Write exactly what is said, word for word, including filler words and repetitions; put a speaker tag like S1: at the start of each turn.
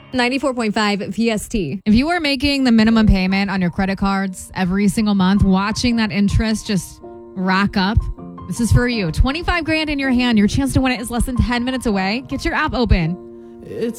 S1: ninety-four point five V S T.
S2: If you are making the minimum payment on your credit cards every single month, watching that interest just rack up, this is for you. twenty-five grand in your hand. Your chance to win it is less than ten minutes away. Get your app open.
S3: It's